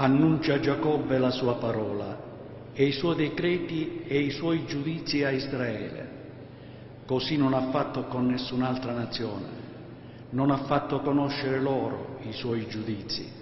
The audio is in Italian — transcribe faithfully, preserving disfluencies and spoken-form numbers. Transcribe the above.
annuncia a Giacobbe la sua parola e i suoi decreti e i suoi giudizi a Israele. Così non ha fatto con nessun'altra nazione, non ha fatto conoscere loro i suoi giudizi.